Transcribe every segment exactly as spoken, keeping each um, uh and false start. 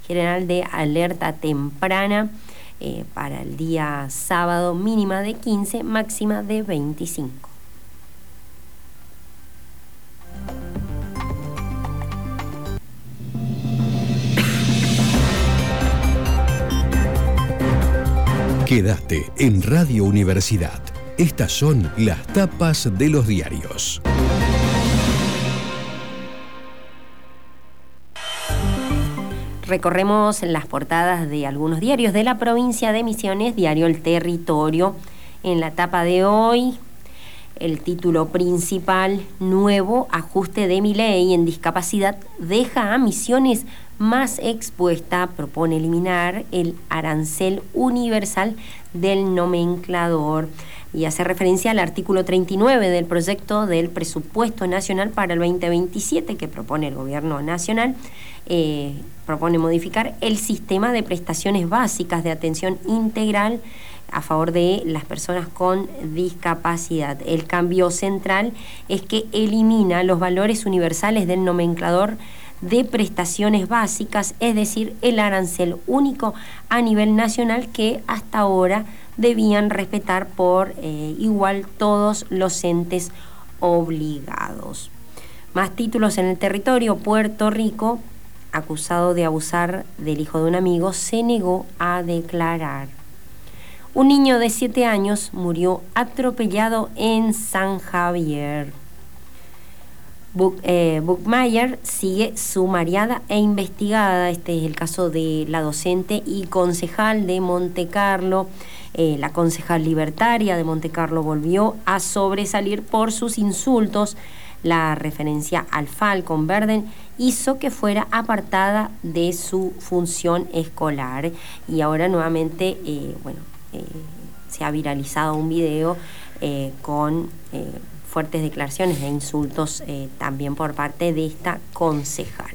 general de alerta temprana eh, para el día sábado, mínima de quince, máxima de veinticinco. Quedaste en Radio Universidad. Estas son las tapas de los diarios. Recorremos las portadas de algunos diarios de la provincia de Misiones, diario El Territorio. En la tapa de hoy, el título principal: nuevo ajuste de Milei en discapacidad deja a Misiones más expuesta, propone eliminar el arancel universal del nomenclador, y hace referencia al artículo treinta y nueve del proyecto del presupuesto nacional para el veinte veintisiete que propone el gobierno nacional. Eh, propone modificar el sistema de prestaciones básicas de atención integral a favor de las personas con discapacidad. El cambio central es que elimina los valores universales del nomenclador de prestaciones básicas, es decir, el arancel único a nivel nacional que hasta ahora debían respetar por eh, igual todos los entes obligados. Más títulos en El Territorio. Puerto Rico, acusado de abusar del hijo de un amigo, se negó a declarar. Un niño de siete años murió atropellado en San Javier. Buch, eh, Buchmayer sigue sumariada e investigada. Este es el caso de la docente y concejal de Montecarlo. Eh, la concejal libertaria de Montecarlo volvió a sobresalir por sus insultos. La referencia al Falcon Verde hizo que fuera apartada de su función escolar. Y ahora nuevamente, eh, bueno, eh, se ha viralizado un video eh, con eh, fuertes declaraciones e insultos eh, también por parte de esta concejal.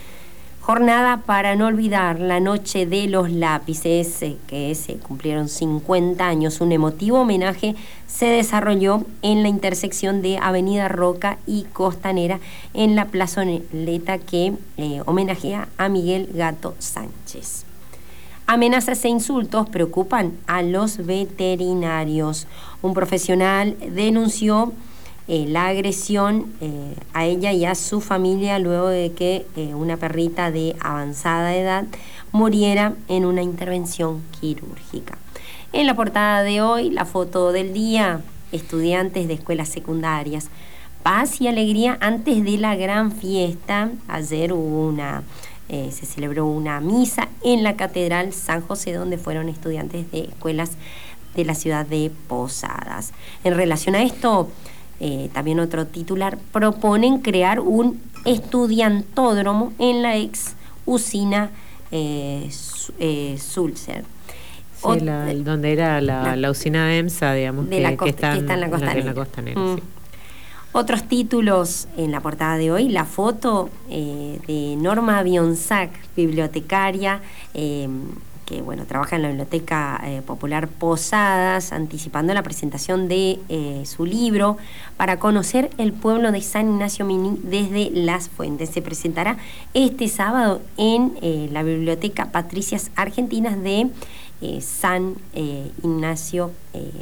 Jornada para no olvidar, la noche de los lápices, eh, que se cumplieron cincuenta años. Un emotivo homenaje se desarrolló en la intersección de Avenida Roca y Costanera, en la plazoleta que eh, homenajea a Miguel Gato Sánchez. Amenazas e insultos preocupan a los veterinarios. Un profesional denunció Eh, la agresión eh, a ella y a su familia luego de que eh, una perrita de avanzada edad muriera en una intervención quirúrgica. En la portada de hoy, la foto del día: estudiantes de escuelas secundarias. Paz y alegría antes de la gran fiesta. Ayer hubo una, eh, se celebró una misa en la Catedral San José, donde fueron estudiantes de escuelas de la ciudad de Posadas. En relación a esto, Eh, también otro titular: proponen crear un estudiantódromo en la ex usina eh, eh, Sulzer. Sí, la, donde era la, la, la usina de EMSA, digamos, de que, la costa, que, está que está en la costanera. En la costanera mm. sí. Otros títulos en la portada de hoy: la foto eh, de Norma Bionsac, bibliotecaria, eh, que bueno, trabaja en la Biblioteca eh, Popular Posadas, anticipando la presentación de eh, su libro Para conocer el pueblo de San Ignacio Miní desde las fuentes. Se presentará este sábado en eh, la Biblioteca Patricias Argentinas de eh, San eh, Ignacio, eh,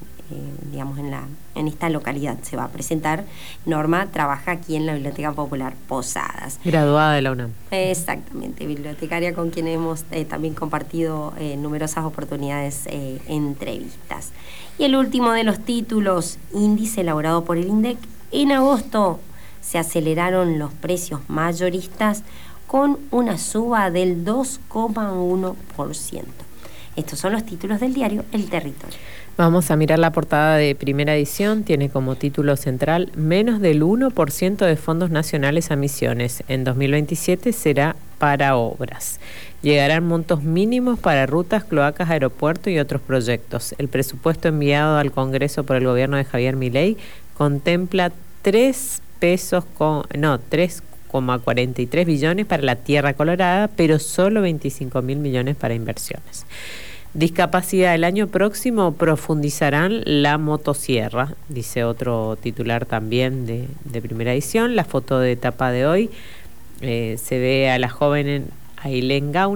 eh, digamos, en, la, en esta localidad se va a presentar. Norma trabaja aquí en la Biblioteca Popular Posadas. Graduada de la UNAM. Exactamente, bibliotecaria con quien hemos eh, también compartido en eh, numerosas oportunidades, eh, entrevistas. Y el último de los títulos: índice elaborado por el INDEC. En agosto se aceleraron los precios mayoristas con una suba del dos coma uno por ciento. Estos son los títulos del diario El Territorio. Vamos a mirar la portada de Primera Edición. Tiene como título central: menos del uno por ciento de fondos nacionales a Misiones. En dos mil veintisiete será para obras. Llegarán montos mínimos para rutas, cloacas, aeropuerto y otros proyectos. El presupuesto enviado al Congreso por el gobierno de Javier Milei contempla tres pesos con, no, tres coma cuarenta y tres billones para la Tierra Colorada, pero solo veinticinco mil millones para inversiones. Discapacidad: el año próximo profundizarán la motosierra, dice otro titular también de, de Primera Edición. La foto de tapa de hoy, eh, se ve a la joven Ailén Gauna